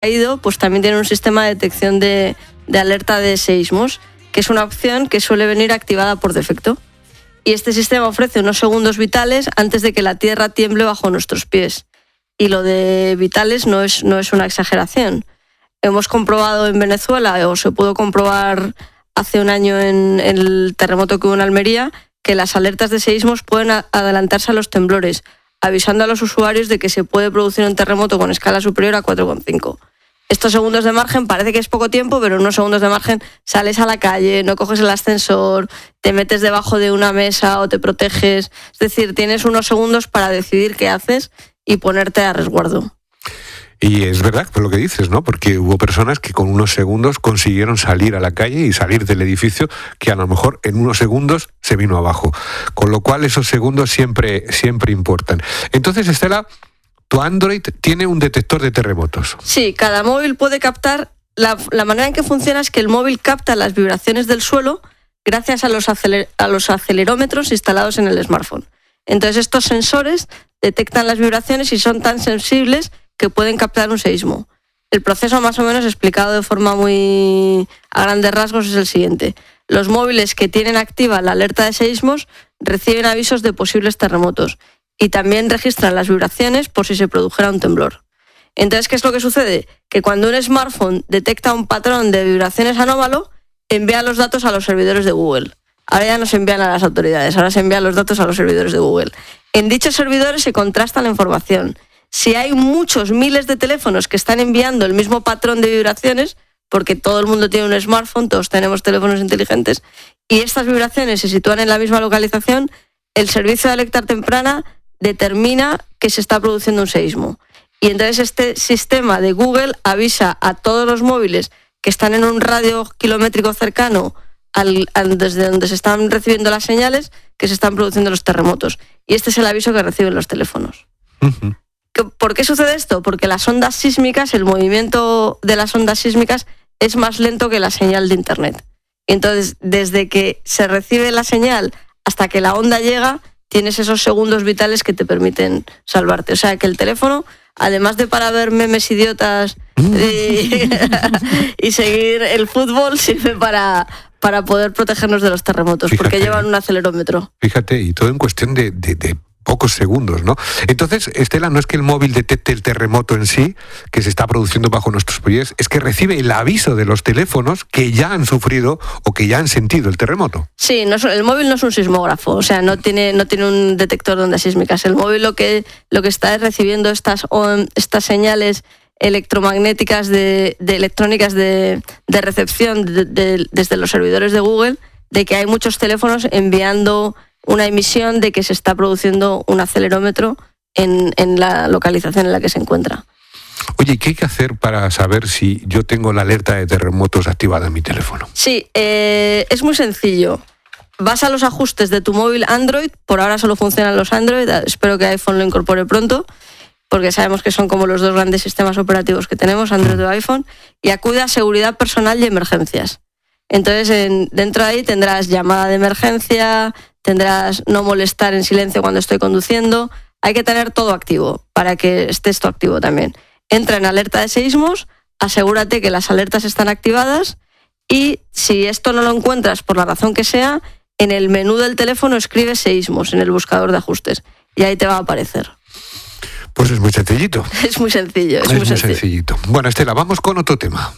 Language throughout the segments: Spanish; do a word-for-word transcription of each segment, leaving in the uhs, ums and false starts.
caído, pues también tiene un sistema de detección de, de alerta de seísmos, que es una opción que suele venir activada por defecto. Y este sistema ofrece unos segundos vitales antes de que la tierra tiemble bajo nuestros pies. Y lo de vitales no es, no es una exageración. Hemos comprobado en Venezuela, o se pudo comprobar hace un año en, en el terremoto que hubo en Almería, que las alertas de seísmos pueden a, adelantarse a los temblores, avisando a los usuarios de que se puede producir un terremoto con escala superior a cuatro coma cinco. Estos segundos de margen parece que es poco tiempo, pero en unos segundos de margen sales a la calle, no coges el ascensor, te metes debajo de una mesa o te proteges. Es decir, tienes unos segundos para decidir qué haces y ponerte a resguardo. Y es verdad por lo que dices, ¿no? Porque hubo personas que con unos segundos consiguieron salir a la calle y salir del edificio, que a lo mejor en unos segundos se vino abajo. Con lo cual esos segundos siempre, siempre importan. Entonces, Estela, tu Android tiene un detector de terremotos. Sí, cada móvil puede captar. La, la manera en que funciona es que el móvil capta las vibraciones del suelo gracias a los, aceler, a los acelerómetros instalados en el smartphone. Entonces estos sensores detectan las vibraciones y son tan sensibles que pueden captar un seísmo. El proceso, más o menos explicado de forma muy a grandes rasgos, es el siguiente. Los móviles que tienen activa la alerta de seísmos reciben avisos de posibles terremotos y también registran las vibraciones por si se produjera un temblor. Entonces, ¿qué es lo que sucede? Que cuando un smartphone detecta un patrón de vibraciones anómalo, envía los datos a los servidores de Google. Ahora ya no se envían a las autoridades, ahora se envían los datos a los servidores de Google. En dichos servidores se contrasta la información. Si hay muchos miles de teléfonos que están enviando el mismo patrón de vibraciones, porque todo el mundo tiene un smartphone, todos tenemos teléfonos inteligentes, y estas vibraciones se sitúan en la misma localización, el servicio de alerta temprana determina que se está produciendo un seísmo. Y entonces este sistema de Google avisa a todos los móviles que están en un radio kilométrico cercano al, al, desde donde se están recibiendo las señales que se están produciendo los terremotos. Y este es el aviso que reciben los teléfonos. Uh-huh. ¿Por qué sucede esto? Porque las ondas sísmicas, el movimiento de las ondas sísmicas es más lento que la señal de Internet. Y entonces, desde que se recibe la señal hasta que la onda llega, tienes esos segundos vitales que te permiten salvarte. O sea, que el teléfono, además de para ver memes idiotas y, y seguir el fútbol, sirve para, para poder protegernos de los terremotos, fíjate, porque llevan un acelerómetro. Fíjate, y todo en cuestión de... de, de... pocos segundos, ¿no? Entonces, Estela, no es que el móvil detecte el terremoto en sí, que se está produciendo bajo nuestros pies, es que recibe el aviso de los teléfonos que ya han sufrido o que ya han sentido el terremoto. Sí, no es, el móvil no es un sismógrafo, o sea, no tiene, no tiene un detector de ondas sísmicas. El móvil lo que, lo que está es recibiendo estas, estas señales electromagnéticas, de, de electrónicas de, de recepción de, de, desde los servidores de Google, de que hay muchos teléfonos enviando una emisión de que se está produciendo un acelerómetro en, en la localización en la que se encuentra. Oye, ¿qué hay que hacer para saber si yo tengo la alerta de terremotos activada en mi teléfono? Sí, eh, es muy sencillo. Vas a los ajustes de tu móvil Android, por ahora solo funcionan los Android, espero que iPhone lo incorpore pronto, porque sabemos que son como los dos grandes sistemas operativos que tenemos, Android mm. o iPhone, y acude a seguridad personal y emergencias. Entonces, en, dentro de ahí tendrás llamada de emergencia, tendrás no molestar en silencio cuando estoy conduciendo. Hay que tener todo activo para que esté esto activo también. Entra en alerta de seísmos, asegúrate que las alertas están activadas y si esto no lo encuentras por la razón que sea, en el menú del teléfono escribe seísmos en el buscador de ajustes y ahí te va a aparecer. Pues es muy sencillito. Es muy sencillo. Es, es muy, muy sencillo. sencillito. Bueno, Estela, vamos con otro tema.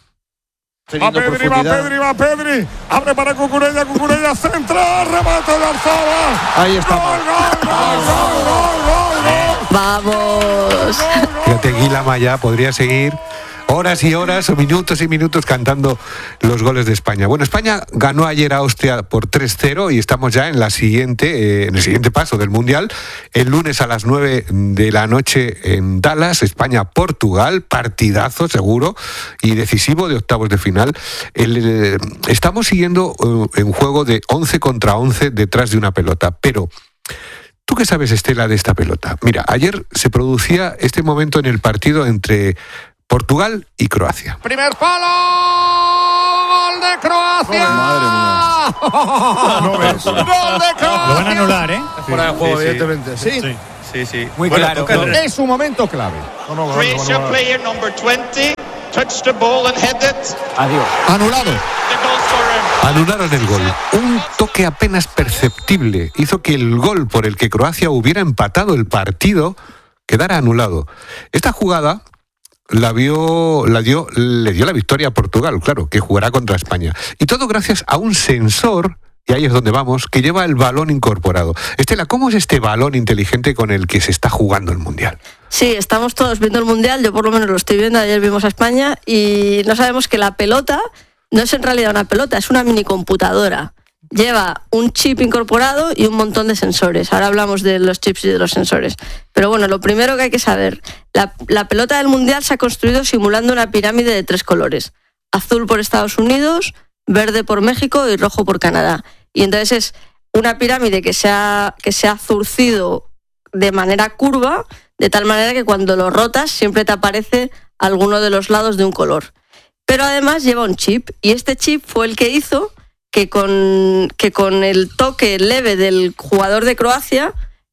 Va Pedri, va Pedri, va Pedri. Abre para Cucurella, Cucurella centra, remate de Arzabal. Ahí está. Gol, gol, gol, gol, gol, gol, gol. Vamos. Fíjate, Guilama ya podría seguir horas y horas o minutos y minutos cantando los goles de España. Bueno, España ganó ayer a Austria por tres cero y estamos ya en la siguiente, eh, en el siguiente paso del Mundial. El lunes a las nueve de la noche en Dallas, España-Portugal, partidazo seguro y decisivo de octavos de final. El, eh, estamos siguiendo eh, un juego de once contra once detrás de una pelota, pero... ¿tú qué sabes, Estela, de esta pelota? Mira, ayer se producía este momento en el partido entre Portugal y Croacia. Primer palo, gol de de Croacia. Madre mía. No ves. Gol de Croacia. Lo van a anular, ¿eh? Sí, fuera de juego, sí, evidentemente. Sí. Sí. Sí, sí. Muy bueno, claro. toca- Es un momento clave. No, no, no, no, Croatia no, no. player number twenty touched the ball and hit it. Adiós. Anulado. The goal scorer. Anularon el gol. Un toque apenas perceptible hizo que el gol por el que Croacia hubiera empatado el partido quedara anulado. Esta jugada la vio, la dio, le dio la victoria a Portugal, claro, que jugará contra España. Y todo gracias a un sensor, y ahí es donde vamos, que lleva el balón incorporado. Estela, ¿cómo es este balón inteligente con el que se está jugando el Mundial? Sí, estamos todos viendo el Mundial, yo por lo menos lo estoy viendo, ayer vimos a España y no sabemos que la pelota no es en realidad una pelota, es una mini computadora. Lleva un chip incorporado y un montón de sensores. Ahora hablamos de los chips y de los sensores. Pero bueno, lo primero que hay que saber, la, la pelota del Mundial se ha construido simulando una pirámide de tres colores. Azul por Estados Unidos, verde por México y rojo por Canadá. Y entonces es una pirámide que se ha, que se ha zurcido de manera curva, de tal manera que cuando lo rotas siempre te aparece alguno de los lados de un color. Pero además lleva un chip, y este chip fue el que hizo que con, que con el toque leve del jugador de Croacia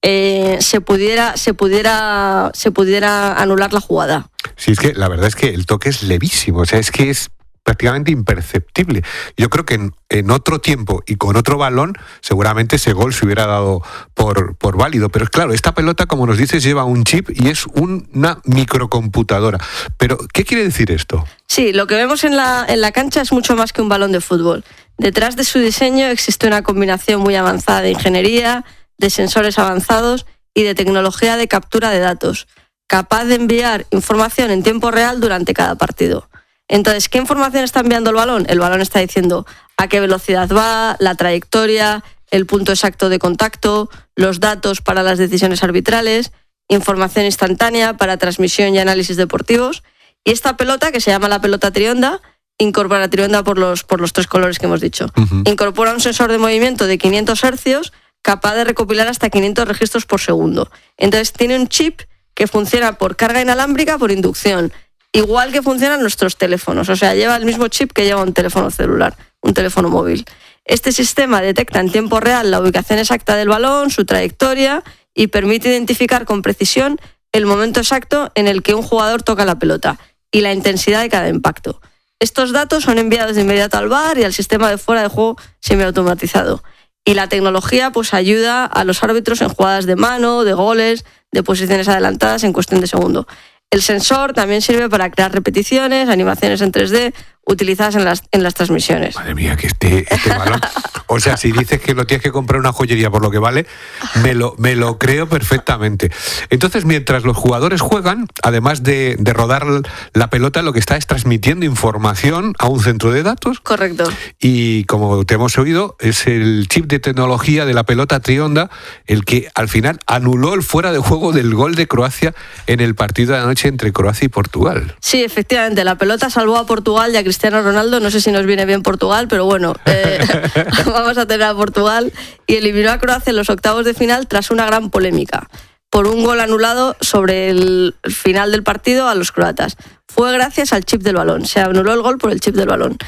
eh, se pudiera, se pudiera, se pudiera anular la jugada. Sí, es que la verdad es que el toque es levísimo, o sea, es que es prácticamente imperceptible. Yo creo que en, en otro tiempo y con otro balón seguramente ese gol se hubiera dado por, por válido. Pero claro, esta pelota, como nos dices, lleva un chip y es una microcomputadora. Pero, ¿qué quiere decir esto? Sí, lo que vemos en la, en la cancha es mucho más que un balón de fútbol. Detrás de su diseño existe una combinación muy avanzada de ingeniería, de sensores avanzados y de tecnología de captura de datos, capaz de enviar información en tiempo real durante cada partido. Entonces, ¿qué información está enviando el balón? El balón está diciendo a qué velocidad va, la trayectoria, el punto exacto de contacto, los datos para las decisiones arbitrales, información instantánea para transmisión y análisis deportivos. Y esta pelota, que se llama la pelota Trionda, incorpora Trionda por los, por los tres colores que hemos dicho. Uh-huh. Incorpora un sensor de movimiento de quinientos hercios capaz de recopilar hasta quinientos registros por segundo. Entonces, tiene un chip que funciona por carga inalámbrica, por inducción, igual que funcionan nuestros teléfonos. O sea, lleva el mismo chip que lleva un teléfono celular, un teléfono móvil. Este sistema detecta en tiempo real la ubicación exacta del balón, su trayectoria, y permite identificar con precisión el momento exacto en el que un jugador toca la pelota y la intensidad de cada impacto. Estos datos son enviados de inmediato al V A R y al sistema de fuera de juego semiautomatizado. Y la tecnología pues ayuda a los árbitros en jugadas de mano, de goles, de posiciones adelantadas en cuestión de segundo. El sensor también sirve para crear repeticiones, animaciones en tres D, utilizadas en las, en las transmisiones. Madre mía, que este, este balón... O sea, si dices que lo tienes que comprar una joyería por lo que vale, me lo, me lo creo perfectamente. Entonces, mientras los jugadores juegan, además de, de rodar la pelota, lo que está es transmitiendo información a un centro de datos. Correcto. Y como te hemos oído, es el chip de tecnología de la pelota Trionda el que al final anuló el fuera de juego del gol de Croacia en el partido de anoche entre Croacia y Portugal. Sí, efectivamente, la pelota salvó a Portugal y a Cristiano Ronaldo. No sé si nos viene bien Portugal, pero bueno, eh, vamos a tener a Portugal. Y eliminó a Croacia en los octavos de final tras una gran polémica por un gol anulado sobre el final del partido a los croatas. Fue gracias al chip del balón, se anuló el gol por el chip del balón.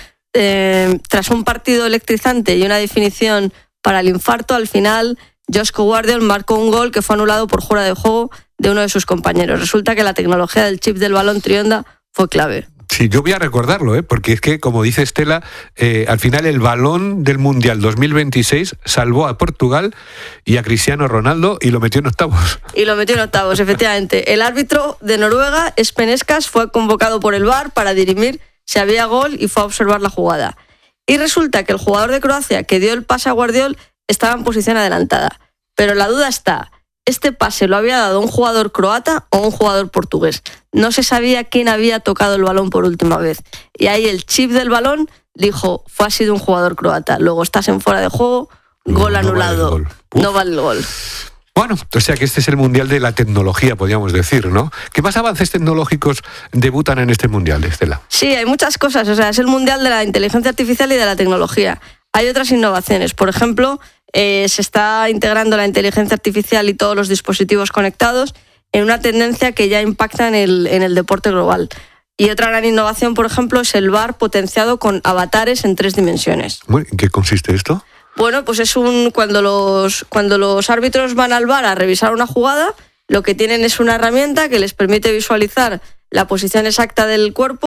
Eh, tras un partido electrizante y una definición para el infarto, al final Josko Guardiol marcó un gol que fue anulado por fuera de juego de uno de sus compañeros. Resulta que la tecnología del chip del balón Trionda fue clave. Sí, yo voy a recordarlo, ¿eh? Porque es que, como dice Estela, eh, al final el balón del Mundial dos mil veintiséis salvó a Portugal y a Cristiano Ronaldo y lo metió en octavos. Y lo metió en octavos, efectivamente. El árbitro de Noruega, Spenneskas, fue convocado por el V A R para dirimir si había gol y fue a observar la jugada. Y resulta que el jugador de Croacia que dio el pase a Guardiol estaba en posición adelantada. Pero la duda está... ¿Este pase lo había dado un jugador croata o un jugador portugués? No se sabía quién había tocado el balón por última vez. Y ahí el chip del balón dijo, fue ha sido un jugador croata. Luego estás en fuera de juego, gol no, anulado. No vale el gol. No vale el gol. Bueno, o sea que este es el mundial de la tecnología, podríamos decir, ¿no? ¿Qué más avances tecnológicos debutan en este mundial, Estela? Sí, hay muchas cosas. O sea, es el mundial de la inteligencia artificial y de la tecnología. Hay otras innovaciones. Por ejemplo... Eh, se está integrando la inteligencia artificial y todos los dispositivos conectados en una tendencia que ya impacta en el, en el deporte global. Y otra gran innovación, por ejemplo, es el V A R potenciado con avatares en tres dimensiones. ¿En qué consiste esto? Bueno, pues es un cuando los cuando los árbitros van al V A R a revisar una jugada, lo que tienen es una herramienta que les permite visualizar la posición exacta del cuerpo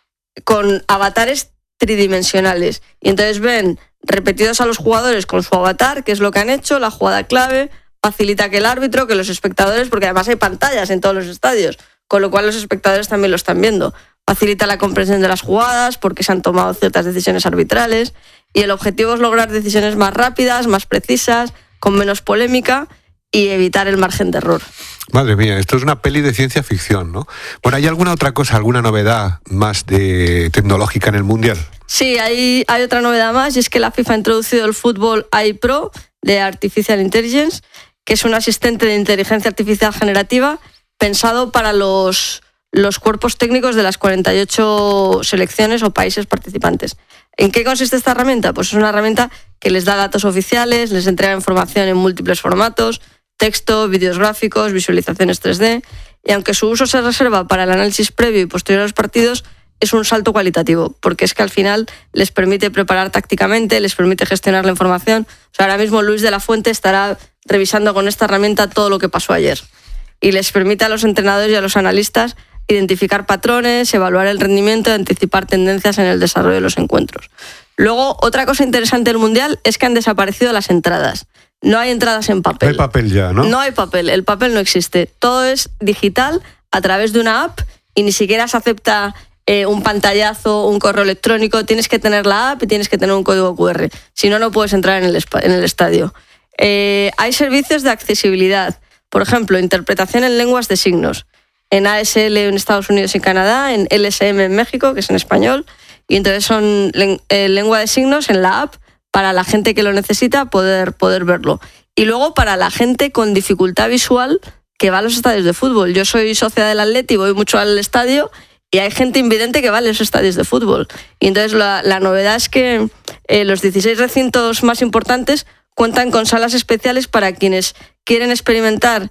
con avatares tridimensionales. Y entonces ven repetidos a los jugadores con su avatar, qué es lo que han hecho, la jugada clave, facilita que el árbitro, que los espectadores, porque además hay pantallas en todos los estadios, con lo cual los espectadores también lo están viendo. Facilita la comprensión de las jugadas, porque se han tomado ciertas decisiones arbitrales, y el objetivo es lograr decisiones más rápidas, más precisas, con menos polémica, y evitar el margen de error. Madre mía, esto es una peli de ciencia ficción, ¿no? Bueno, ¿hay alguna otra cosa, alguna novedad más de tecnológica en el Mundial? Sí, hay, hay otra novedad más, y es que la FIFA ha introducido el fútbol A I Pro de Artificial Intelligence, que es un asistente de inteligencia artificial generativa pensado para los, los cuerpos técnicos de las cuarenta y ocho selecciones o países participantes. ¿En qué consiste esta herramienta? Pues es una herramienta que les da datos oficiales, les entrega información en múltiples formatos, texto, vídeos gráficos, visualizaciones tres D, y aunque su uso se reserva para el análisis previo y posterior a los partidos, es un salto cualitativo, porque es que al final les permite preparar tácticamente, les permite gestionar la información. O sea, ahora mismo Luis de la Fuente estará revisando con esta herramienta todo lo que pasó ayer, y les permite a los entrenadores y a los analistas identificar patrones, evaluar el rendimiento y anticipar tendencias en el desarrollo de los encuentros. Luego, otra cosa interesante del Mundial es que han desaparecido las entradas. No hay entradas en papel. No hay papel ya, ¿no? No hay papel, el papel no existe. Todo es digital a través de una app y ni siquiera se acepta eh, un pantallazo, un correo electrónico. Tienes que tener la app y tienes que tener un código cu erre. Si no, no puedes entrar en el, en el estadio. Eh, hay servicios de accesibilidad. Por ejemplo, interpretación en lenguas de signos. En A S L en Estados Unidos y Canadá, en L S M en México, que es en español. Y entonces son eh, lengua de signos en la app para la gente que lo necesita poder, poder verlo. Y luego para la gente con dificultad visual que va a los estadios de fútbol. Yo soy socia del Atleti, voy mucho al estadio y hay gente invidente que va a los estadios de fútbol. Y entonces la, la novedad es que eh, los dieciséis recintos más importantes cuentan con salas especiales para quienes quieren experimentar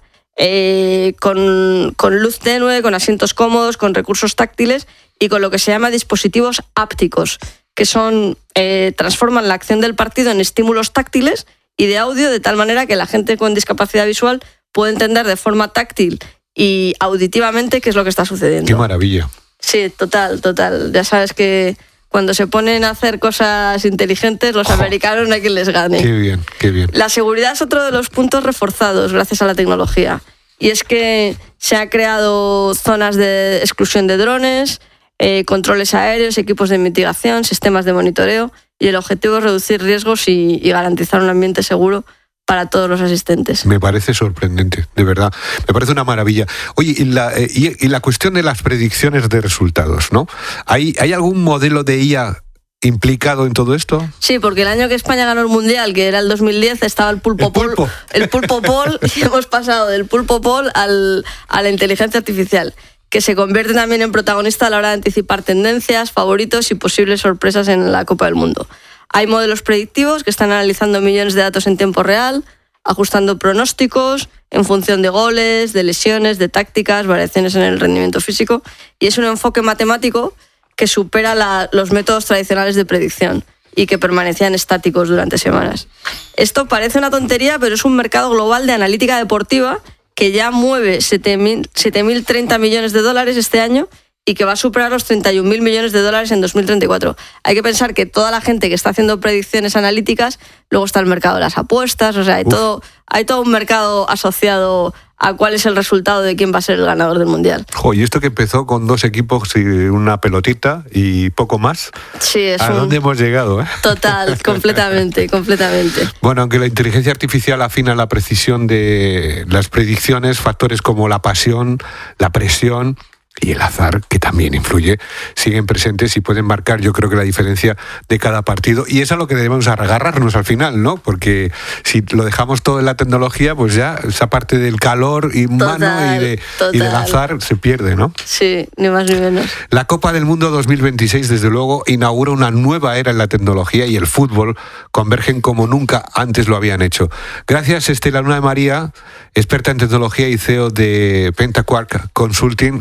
eh, con, con luz tenue, con asientos cómodos, con recursos táctiles y con lo que se llama dispositivos ápticos, que son eh, transforman la acción del partido en estímulos táctiles y de audio, de tal manera que la gente con discapacidad visual puede entender de forma táctil y auditivamente qué es lo que está sucediendo. ¡Qué maravilla! Sí, total, total. Ya sabes que cuando se ponen a hacer cosas inteligentes, los oh, americanos no hay quien les gane. ¡Qué bien, qué bien! La seguridad es otro de los puntos reforzados gracias a la tecnología. Y es que se han creado zonas de exclusión de drones, eh, controles aéreos, equipos de mitigación, sistemas de monitoreo, y el objetivo es reducir riesgos y, y garantizar un ambiente seguro para todos los asistentes. Me parece sorprendente, de verdad. Me parece una maravilla. Oye, y la, eh, y, y la cuestión de las predicciones de resultados, ¿no? ¿Hay, ¿hay algún modelo de I A implicado en todo esto? Sí, porque el año que España ganó el Mundial, que era el dos mil diez, estaba el pulpo, ¿El pulpo? Pol, el pulpo Pol, y hemos pasado del pulpo Pol al, a la inteligencia artificial, que se convierte también en protagonista a la hora de anticipar tendencias, favoritos y posibles sorpresas en la Copa del Mundo. Hay modelos predictivos que están analizando millones de datos en tiempo real, ajustando pronósticos en función de goles, de lesiones, de tácticas, variaciones en el rendimiento físico, y es un enfoque matemático que supera la, los métodos tradicionales de predicción y que permanecían estáticos durante semanas. Esto parece una tontería, pero es un mercado global de analítica deportiva que ya mueve siete mil treinta millones de dólares este año y que va a superar los treinta y un mil millones de dólares en dos mil treinta y cuatro. Hay que pensar que toda la gente que está haciendo predicciones analíticas, luego está el mercado de las apuestas, o sea, hay todo, hay todo un mercado asociado a cuál es el resultado de quién va a ser el ganador del Mundial. Jo, y esto que empezó con dos equipos y una pelotita y poco más, sí, es ¿a un... dónde hemos llegado? ¿eh? Total, completamente, completamente. Bueno, aunque la inteligencia artificial afina la precisión de las predicciones, factores como la pasión, la presión y el azar, que también influye, siguen presentes y pueden marcar, yo creo que la diferencia de cada partido. Y es a lo que debemos agarrarnos al final, ¿no? Porque si lo dejamos todo en la tecnología, pues ya esa parte del calor humano total, y, de, y del azar se pierde, ¿no? Sí, ni más ni menos. La Copa del Mundo dos mil veintiséis, desde luego, inaugura una nueva era en la tecnología y el fútbol convergen como nunca antes lo habían hecho. Gracias, Estela Luna de María, experta en tecnología y C E O de Pentaquark Consulting. Gracias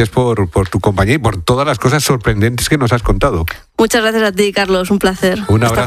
gracias por, por tu compañía y por todas las cosas sorprendentes que nos has contado. Muchas gracias a ti, Carlos, un placer. Un abrazo.